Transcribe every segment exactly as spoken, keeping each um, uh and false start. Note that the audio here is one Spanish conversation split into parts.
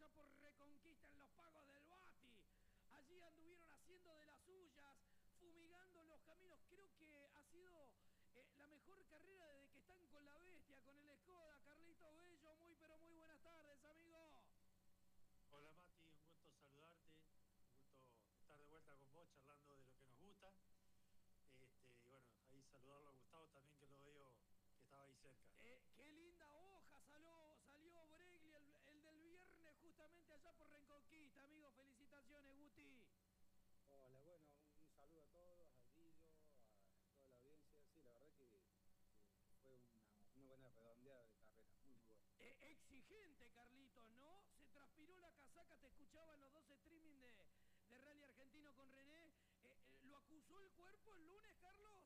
allá por Reconquista en los pagos del Bati. Allí anduvieron haciendo de las suyas, fumigando los caminos. Creo que ha sido eh, la mejor carrera desde que están con la bestia, con el Skoda. Carlitos Bello, muy pero muy buenas tardes, amigo. Hola Mati, un gusto saludarte, un gusto estar de vuelta con vos charlando de lo que nos gusta. Este, y bueno, ahí saludarlo a Gustavo también, que lo veo que estaba ahí cerca. Eh, qué linda hoja salió, salió Bregli, el, el del viernes, justamente allá por Reconquista, amigo. Felicitaciones, Guti. Hola, bueno, un, un saludo a todos, a Guillo, a toda la audiencia. Sí, la verdad que, que- que fue una, una buena redondeada de carrera, muy, muy buena. Eh, exigente, Carlitos, ¿no? Se transpiró la casaca, te escuchaba en los dos streaming de, de Rally Argentino con René. Eh, eh, ¿Lo acusó el cuerpo el lunes, Carlos?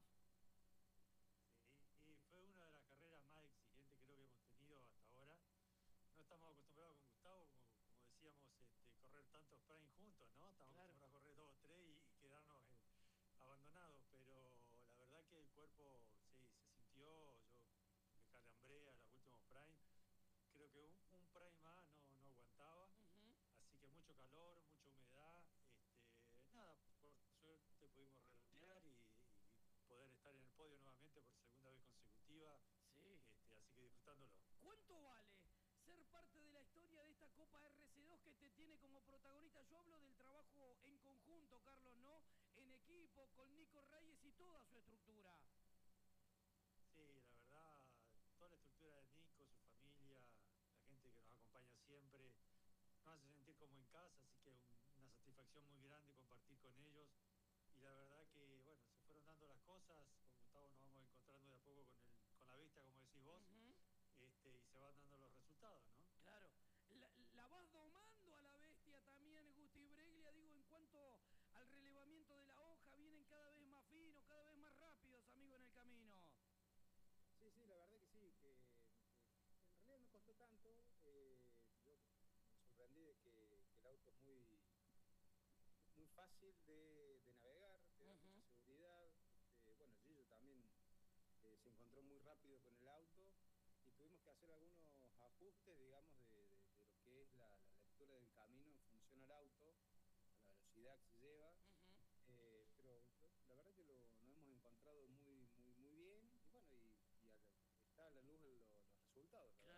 Sí, y fue una de las carreras más exigentes creo que hemos tenido hasta ahora. No estamos acostumbrados con Gustavo, como, como decíamos, este, correr tantos Prime juntos, ¿no? Estamos Claro. acostumbrados a correr dos o tres y, y quedarnos eh, abandonados, pero la verdad que el cuerpo sí, se sintió, yo me calambré a los últimos Prime. Creo que un, un Prime más no, no aguantaba, Ujú. así que mucho calor, mucha humedad, este, nada, por suerte pudimos redondear y, y poder estar en el podio nuevamente por segunda vez consecutiva, Sí. este, así que disfrutándolo. ¿Cuánto vale ser parte de la historia de esta Copa R C dos que te tiene como protagonista? Yo hablo del trabajo en conjunto, Carlos, ¿no? En equipo, con Nico Reyes y toda su estructura. Sí, la verdad, toda la estructura de Nico, su familia, la gente que nos acompaña siempre, nos hace sentir como en casa, así que un- una satisfacción muy grande compartir con ellos. Y la verdad que, bueno, se fueron dando las cosas, con Gustavo nos vamos encontrando de a poco con, el, con la bestia, como decís vos, Ujú. este, y se van dando los resultados, ¿no? Claro. La, la vas domando a la bestia también, Gusti Breglia, digo, en cuanto al relevamiento de la hoja, vienen cada vez más finos, cada vez más rápidos, amigo, en el camino. Sí, sí, la verdad que sí, que, que en realidad no costó tanto. Eh, yo me sorprendí de que, que el auto es muy, muy fácil de, de navegar, te da mucha Ujú. seguridad. Este, bueno, Gillo también eh, se encontró muy rápido con el auto y tuvimos que hacer algunos ajustes, digamos, de, de- de lo que es la, la lectura del camino en función al auto, a la velocidad que se lleva. Ujú. Eh, pero lo- la verdad que lo, nos hemos encontrado muy, muy, muy bien y bueno, y, y a la- está a la luz lo- los resultados. La verdad